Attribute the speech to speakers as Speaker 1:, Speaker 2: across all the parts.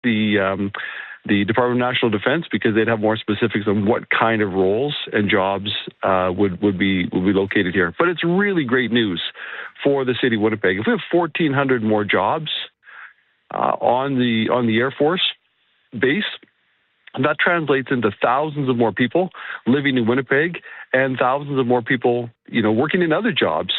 Speaker 1: the Department of National Defense, because they'd have more specifics on what kind of roles and jobs would be located here. But it's really great news for the city of Winnipeg. If we have 1,400 more jobs on the Air Force base, that translates into thousands of more people living in Winnipeg and thousands of more people, working in other jobs,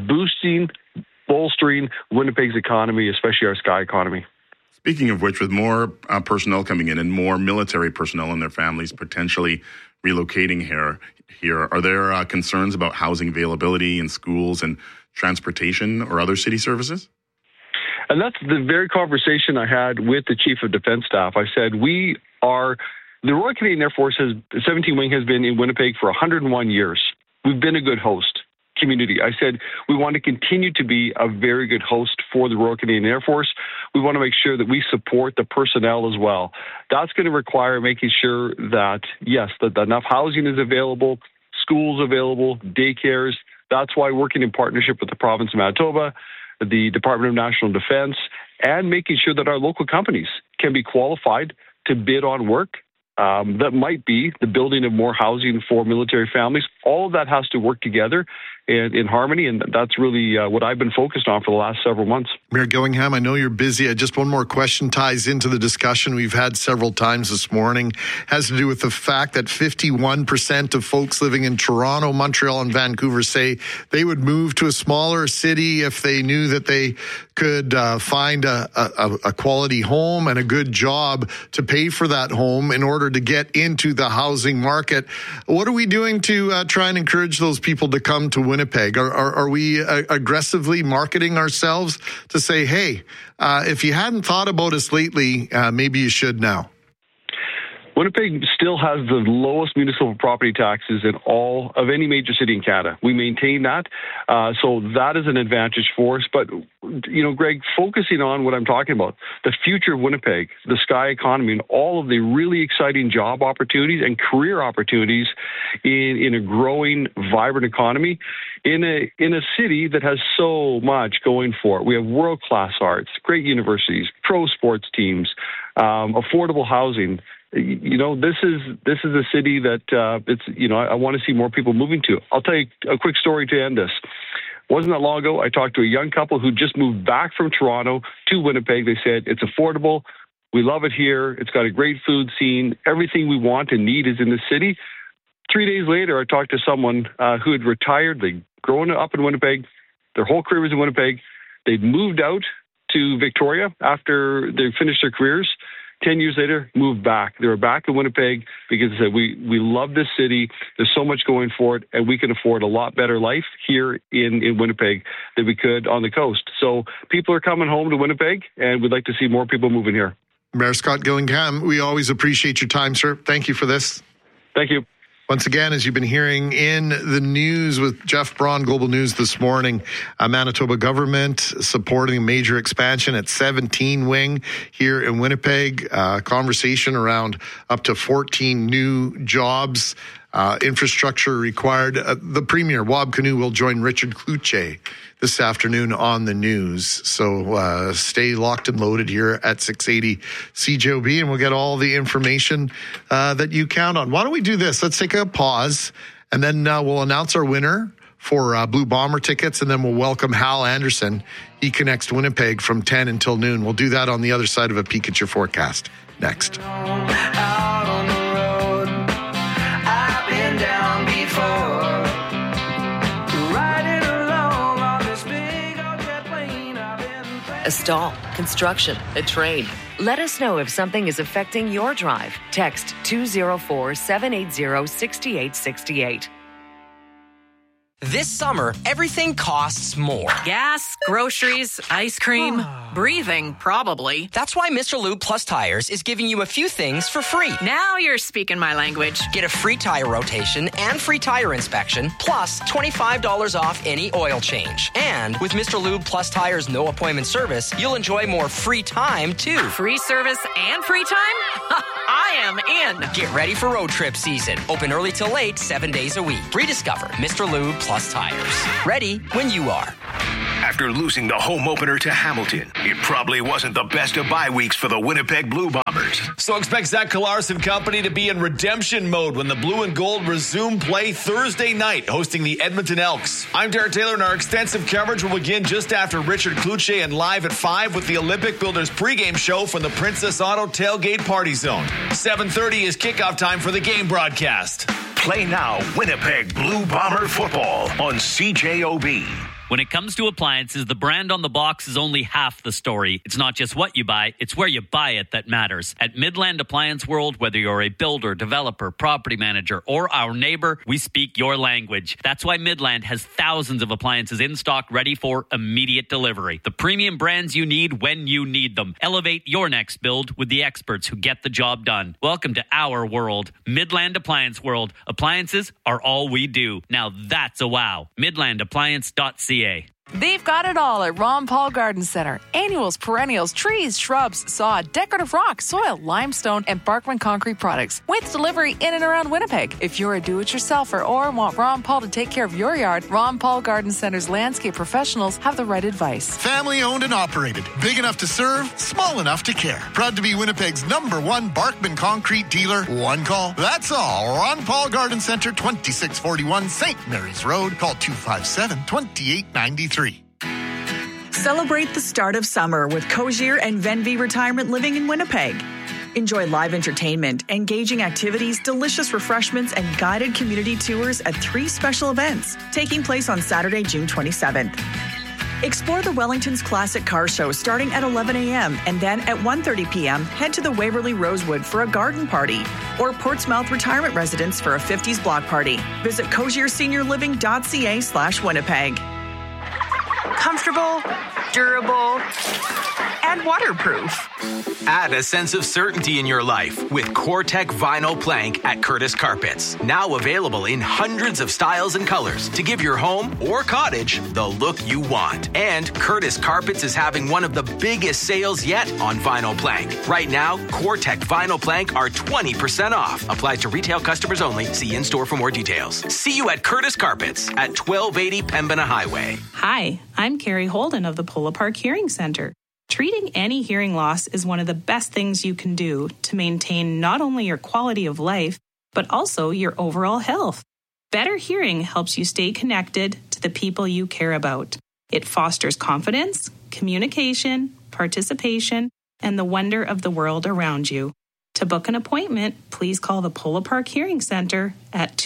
Speaker 1: bolstering Winnipeg's economy, especially our sky economy.
Speaker 2: Speaking of which, with more personnel coming in and more military personnel and their families potentially relocating here, are there concerns about housing availability in schools and transportation or other city services?
Speaker 1: And that's the very conversation I had with the Chief of Defense Staff. I said, the Royal Canadian Air Force 17 Wing has been in Winnipeg for 101 years. We've been a good host community. I said, we want to continue to be a very good host for the Royal Canadian Air Force. We want to make sure that we support the personnel as well. That's going to require making sure that, yes, that enough housing is available, schools available, daycares. That's why working in partnership with the province of Manitoba, the Department of National Defense, and making sure that our local companies can be qualified to bid on work that might be the building of more housing for military families. All of that has to work together and in harmony, and that's really what I've been focused on for the last several months.
Speaker 3: Mayor Gillingham, I know you're busy. Just one more question ties into the discussion we've had several times this morning. Has to do with the fact that 51% of folks living in Toronto, Montreal, and Vancouver say they would move to a smaller city if they knew that they could find a quality home and a good job to pay for that home in order to get into the housing market. What are we doing to try and encourage those people to come to Winnipeg? Are we aggressively marketing ourselves to say, hey, if you hadn't thought about us lately, maybe you should now?
Speaker 1: Winnipeg still has the lowest municipal property taxes in all of any major city in Canada. We maintain that. So that is an advantage for us. But, Greg, focusing on what I'm talking about, the future of Winnipeg, the sky economy, and all of the really exciting job opportunities and career opportunities in a growing, vibrant economy in a city that has so much going for it. We have world-class arts, great universities, pro sports teams, affordable housing. This is a city that I want to see more people moving to. I'll tell you a quick story to end this. Wasn't that long ago, I talked to a young couple who just moved back from Toronto to Winnipeg. They said, it's affordable. We love it here. It's got a great food scene. Everything we want and need is in the city. 3 days later, I talked to someone who had retired. They'd grown up in Winnipeg. Their whole career was in Winnipeg. They'd moved out to Victoria after they finished their careers. 10 years later, moved back. They were back in Winnipeg because they said, we love this city. There's so much going for it, and we can afford a lot better life here in Winnipeg than we could on the coast. So people are coming home to Winnipeg, and we'd like to see more people moving here.
Speaker 3: Mayor Scott Gillingham, we always appreciate your time, sir. Thank you for this.
Speaker 1: Thank you.
Speaker 3: Once again, as you've been hearing in the news with Jeff Braun, Global News this morning, Manitoba government supporting a major expansion at 17 Wing here in Winnipeg. Conversation around up to 14 new jobs. Infrastructure required. The Premier, Wab Kinew, will join Richard Cloutier this afternoon on the news. So stay locked and loaded here at 680 CJOB, and we'll get all the information that you count on. Why don't we do this? Let's take a pause, and then we'll announce our winner for Blue Bomber tickets, and then we'll welcome Hal Anderson. He connects to Winnipeg from 10 until noon. We'll do that on the other side of a peek at your forecast next.
Speaker 4: A stall, construction, a train. Let us know if something is affecting your drive. Text 204-780-6868.
Speaker 5: This summer, everything costs more.
Speaker 6: Gas, groceries, ice cream, breathing, probably.
Speaker 5: That's why Mr. Lube Plus Tires is giving you a few things for free.
Speaker 6: Now you're speaking my language.
Speaker 5: Get a free tire rotation and free tire inspection, plus $25 off any oil change. And with Mr. Lube Plus Tires no appointment service, you'll enjoy more free time, too.
Speaker 6: Free service and free time? I am in.
Speaker 5: Get ready for road trip season. Open early till late, 7 days a week. Rediscover Mr. Lube Plus Tires. Ready when you are.
Speaker 7: after losing the home opener to Hamilton. It probably wasn't the best of bye weeks for the Winnipeg Blue Bombers.
Speaker 8: So expect Zach Kallars and company to be in redemption mode when the Blue and Gold resume play Thursday night, hosting the Edmonton Elks. I'm Derek Taylor, and our extensive coverage will begin just after Richard Cloutier and live at 5 with the Olympic Builders pregame show from the Princess Auto Tailgate Party Zone. 7:30 is kickoff time for the game broadcast.
Speaker 7: Play now Winnipeg Blue Bomber football on CJOB.
Speaker 9: When it comes to appliances, the brand on the box is only half the story. It's not just what you buy, it's where you buy it that matters. At Midland Appliance World, whether you're a builder, developer, property manager, or our neighbor, we speak your language. That's why Midland has thousands of appliances in stock ready for immediate delivery. The premium brands you need when you need them. Elevate your next build with the experts who get the job done. Welcome to our world, Midland Appliance World. Appliances are all we do. Now that's a wow. MidlandAppliance.ca.
Speaker 10: They've got it all at Ron Paul Garden Center. Annuals, perennials, trees, shrubs, sod, decorative rock, soil, limestone, and Barkman concrete products. With delivery in and around Winnipeg. If you're a do-it-yourselfer or want Ron Paul to take care of your yard, Ron Paul Garden Center's landscape professionals have the right advice.
Speaker 11: Family owned and operated. Big enough to serve, small enough to care. Proud to be Winnipeg's #1 Barkman concrete dealer. One call. That's all. Ron Paul Garden Center, 2641 St. Mary's Road. Call 257-2893.
Speaker 12: Celebrate the start of summer with Cozier and Venvy Retirement Living in Winnipeg. Enjoy live entertainment, engaging activities, delicious refreshments, and guided community tours at 3 special events taking place on Saturday, June 27th. Explore the Wellington's Classic Car Show starting at 11 a.m. and then at 1:30 p.m. head to the Waverly Rosewood for a garden party or Portsmouth Retirement Residence for a 50s block party. Visit CozierSeniorLiving.ca/Winnipeg.
Speaker 13: Comfortable, durable, and waterproof.
Speaker 14: Add a sense of certainty in your life with CoreTech Vinyl Plank at Curtis Carpets. Now available in hundreds of styles and colors to give your home or cottage the look you want. And Curtis Carpets is having one of the biggest sales yet on vinyl plank. Right now, CoreTech Vinyl Plank are 20% off. Applies to retail customers only. See in-store for more details. See you at Curtis Carpets at 1280 Pembina Highway.
Speaker 15: Hi, I'm Carrie Holden of the Polo Park Hearing Center. Treating any hearing loss is one of the best things you can do to maintain not only your quality of life, but also your overall health. Better hearing helps you stay connected to the people you care about. It fosters confidence, communication, participation, and the wonder of the world around you. To book an appointment, please call the Polo Park Hearing Center at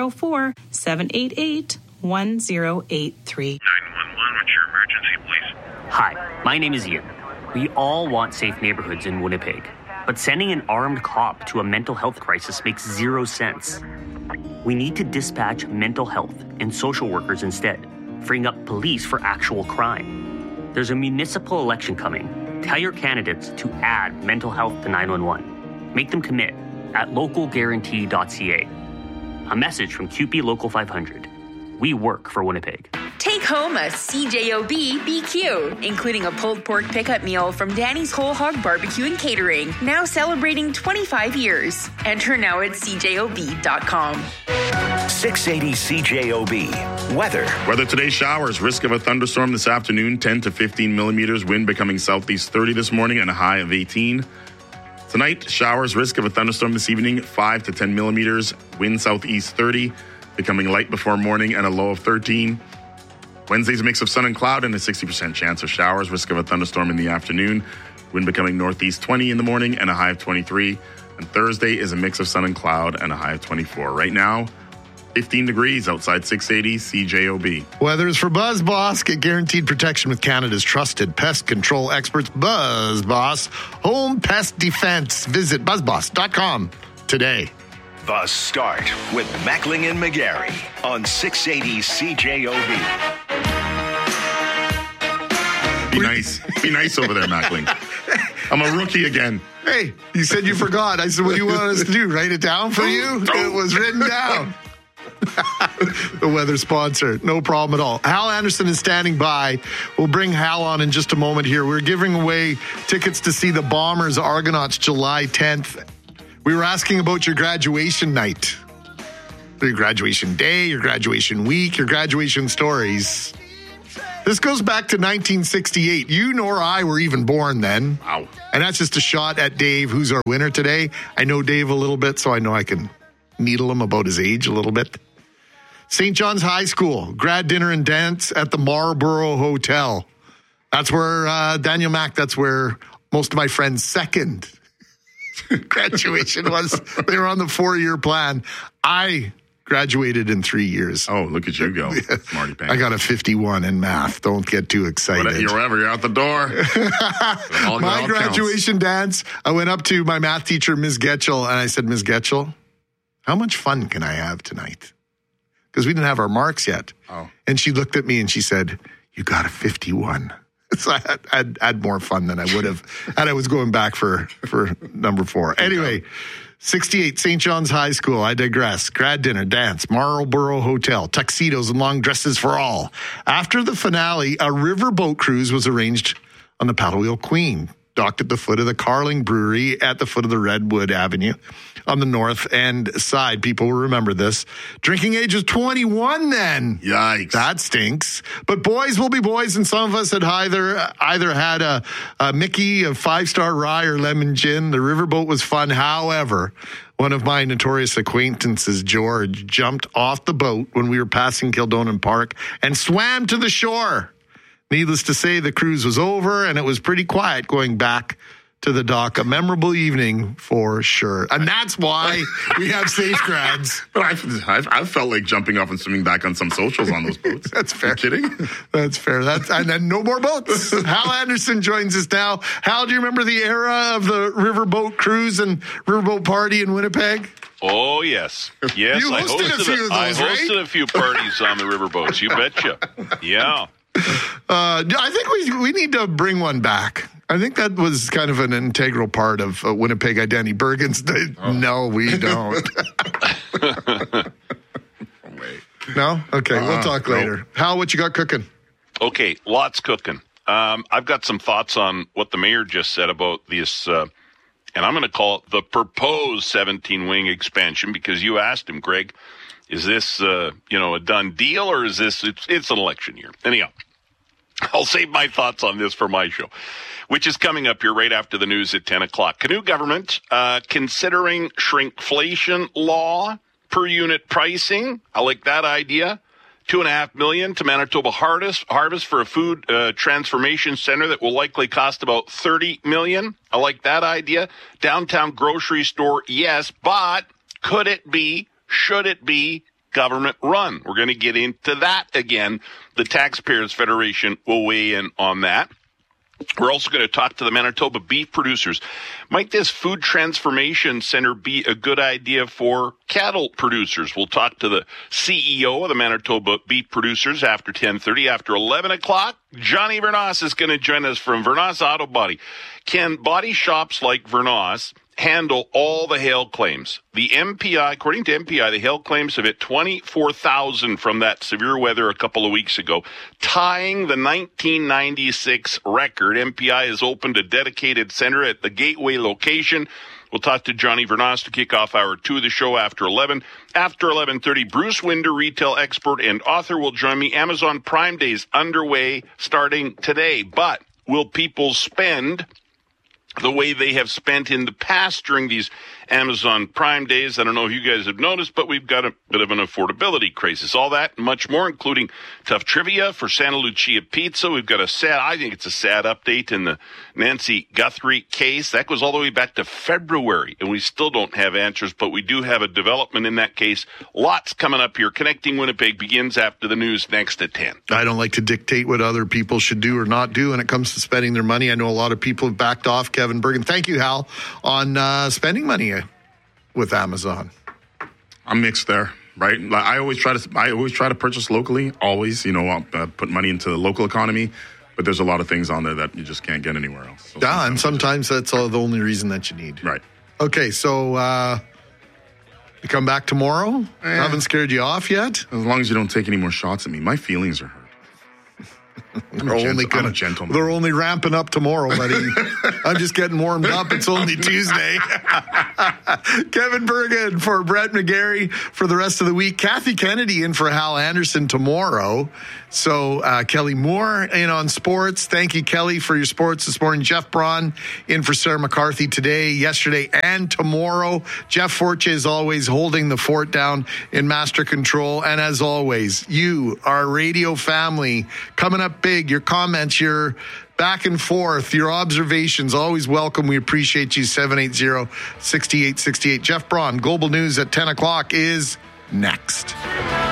Speaker 15: 204-788-1083.
Speaker 16: 911, what's your emergency, please?
Speaker 17: Hi, my name is Ian. We all want safe neighborhoods in Winnipeg, but sending an armed cop to a mental health crisis makes zero sense. We need to dispatch mental health and social workers instead, freeing up police for actual crime. There's a municipal election coming. Tell your candidates to add mental health to 911. Make them commit at localguarantee.ca. A message from QP Local 500. We work for Winnipeg.
Speaker 18: Take home a CJOB BQ, including a pulled pork pickup meal from Danny's Whole Hog Barbecue and Catering, now celebrating 25 years. Enter now at CJOB.com.
Speaker 7: 680 CJOB. Weather.
Speaker 2: Weather today, showers. Risk of a thunderstorm this afternoon, 10 to 15 millimeters. Wind becoming southeast 30 this morning and a high of 18. Tonight, showers. Risk of a thunderstorm this evening, 5 to 10 millimeters. Wind southeast 30, becoming light before morning and a low of 13. Wednesday's a mix of sun and cloud and a 60% chance of showers. Risk of a thunderstorm in the afternoon. Wind becoming northeast 20 in the morning and a high of 23. And Thursday is a mix of sun and cloud and a high of 24. Right now, 15 degrees outside 680 CJOB.
Speaker 3: Weather is for Buzz Boss. Get guaranteed protection with Canada's trusted pest control experts, Buzz Boss Home Pest Defense. Visit buzzboss.com today.
Speaker 7: The Start with Mackling and McGarry on 680 CJOB.
Speaker 2: Be nice. Be nice over there, Mackling. I'm a rookie again.
Speaker 3: Hey, you said you forgot. I said, what do you want us to do? Write it down for you? It was written down. The weather sponsor. No problem at all. Hal Anderson is standing by. We'll bring Hal on in just a moment here. We're giving away tickets to see the Bombers Argonauts July 10th. We were asking about your graduation night. Your graduation day, your graduation week, your graduation stories. This goes back to 1968. You nor I were even born then.
Speaker 2: Wow.
Speaker 3: And that's just a shot at Dave, who's our winner today. I know Dave a little bit, so I know I can needle him about his age a little bit. St. John's High School, grad dinner and dance at the Marlborough Hotel. That's where, Daniel Mack, that's where most of my friends' second graduation was. They were on the 4-year plan. I graduated in 3 years.
Speaker 2: Oh, look at you go. Smarty pants.
Speaker 3: I got a 51 in math. Don't get too excited.
Speaker 2: You're out the door.
Speaker 3: My graduation dance, I went up to my math teacher, Ms. Getchell, and I said, Ms. Getchell, how much fun can I have tonight? Because we didn't have our marks yet.
Speaker 2: Oh.
Speaker 3: And she looked at me and she said, you got a 51. So I had more fun than I would have had I was going back for number 4. Anyway, 68, St. John's High School. I digress. Grad dinner, dance, Marlborough Hotel, tuxedos and long dresses for all. After the finale, a riverboat cruise was arranged on the Paddle Wheel Queen, docked at the foot of the Carling Brewery at the foot of the Redwood Avenue on the north end side. People will remember this. Drinking age was 21 then.
Speaker 2: Yikes.
Speaker 3: That stinks. But boys will be boys, and some of us had either had a Mickey of 5-star rye or lemon gin. The riverboat was fun. However, one of my notorious acquaintances, George, jumped off the boat when we were passing Kildonan Park and swam to the shore. Needless to say, the cruise was over, and it was pretty quiet going back to the dock. A memorable evening for sure. And that's why we have safe grads.
Speaker 2: But I felt like jumping off and swimming back on some socials on those boats.
Speaker 3: That's fair.
Speaker 2: Are you kidding?
Speaker 3: That's fair. And then no more boats. Hal Anderson joins us now. Hal, do you remember the era of the riverboat cruise and riverboat party in Winnipeg?
Speaker 19: Oh, yes. Yes,
Speaker 3: You hosted a few of those,
Speaker 19: I hosted
Speaker 3: right?
Speaker 19: a few parties on the riverboats. You betcha. Yeah.
Speaker 3: I think we need to bring one back. I think that was kind of an integral part of Winnipeg identity. Bergen's, no, we don't. No? Okay, we'll talk later. Hal, what you got cooking?
Speaker 19: Okay, lots cooking. I've got some thoughts on what the mayor just said about this, and I'm going to call it the proposed 17-wing expansion, because you asked him, Greg, is this, a done deal, or is this, it's an election year? Anyhow, I'll save my thoughts on this for my show, which is coming up here right after the news at 10 o'clock. Canoe government considering shrinkflation law per unit pricing. I like that idea. $2.5 million to Manitoba Harvest for a food transformation center that will likely cost about $30 million. I like that idea. Downtown grocery store, yes, but could it be, should it be government run? We're going to get into that again. The Taxpayers Federation will weigh in on that. We're also going to talk to the Manitoba beef producers. Might this food transformation center be a good idea for cattle producers? We'll talk to the CEO of the Manitoba beef producers after 10:30. After 11 o'clock, Johnny Vernos is going to join us from Vernos Auto Body. Can body shops like Vernos handle all the hail claims? The MPI, according to MPI, the hail claims have hit 24,000 from that severe weather a couple of weeks ago, tying the 1996 record. MPI has opened a dedicated center at the Gateway location. We'll talk to Johnny Vernos to kick off hour 2 of the show after 11. After 11:30, Bruce Winder, retail expert and author, will join me. Amazon Prime Days underway starting today. But will people spend the way they have spent in the past during these Amazon Prime Days? I don't know if you guys have noticed, but we've got a bit of an affordability crisis. All that and much more, including tough trivia for Santa Lucia Pizza. We've got I think it's a sad update in the Nancy Guthrie case. That goes all the way back to February, and we still don't have answers, but we do have a development in that case. Lots coming up here. Connecting Winnipeg begins after the news next at 10.
Speaker 3: I don't like to dictate what other people should do or not do when it comes to spending their money. I know a lot of people have backed off. Kevin Bergen, thank you, Hal, on spending money with Amazon.
Speaker 2: I'm mixed there, right? Like I always try to purchase locally. Always, I'll put money into the local economy. But there's a lot of things on there that you just can't get anywhere else. So
Speaker 3: and sometimes that's the only reason that you need.
Speaker 2: Right.
Speaker 3: Okay, so you come back tomorrow? I haven't scared you off yet?
Speaker 2: As long as you don't take any more shots at me. My feelings are hurt. I'm a gentleman.
Speaker 3: They're only ramping up tomorrow, buddy. I'm just getting warmed up. It's only Tuesday. Kevin Bergen for Brett McGarry for the rest of the week. Kathy Kennedy in for Hal Anderson tomorrow. So Kelly Moore in on sports. Thank you, Kelly, for your sports this morning. Jeff Braun in for Sarah McCarthy today, yesterday, and tomorrow. Jeff Forte is always holding the fort down in master control. And as always, you, our radio family, coming up big. Your comments, your back and forth, your observations, always welcome. We appreciate you. 780-6868. Jeff Braun, Global News at 10 o'clock is next.